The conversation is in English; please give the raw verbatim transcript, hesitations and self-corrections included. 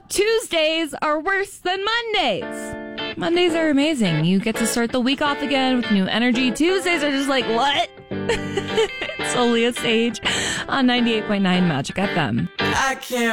Tuesdays are worse than Mondays. Mondays are amazing. You get to start the week off again with new energy. Tuesdays are just like, what? It's Solia Sage on ninety-eight point nine Magic F M. I can't